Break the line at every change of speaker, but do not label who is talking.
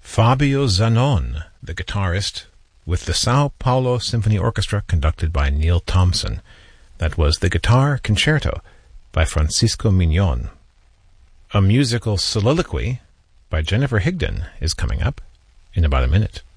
Fabio Zanon, the guitarist, with the Sao Paulo Symphony Orchestra conducted by Neil Thompson. That was the Guitar Concerto by Francisco Mignon. A musical soliloquy by Jennifer Higdon is coming up in about a minute.